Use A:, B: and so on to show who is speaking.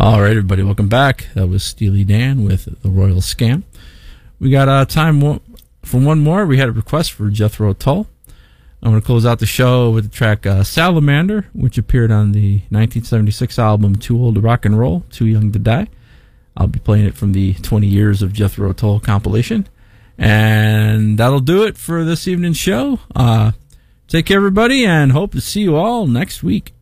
A: All right, everybody, welcome back. That was Steely Dan with The Royal Scam. We got time for one more. We had a request for Jethro Tull. I'm going to close out the show with the track Salamander, which appeared on the 1976 album Too Old to Rock and Roll, Too Young to Die. I'll be playing it from the 20 Years of Jethro Tull compilation. And that'll do it for this evening's show. Take care, everybody, and hope to see you all next week.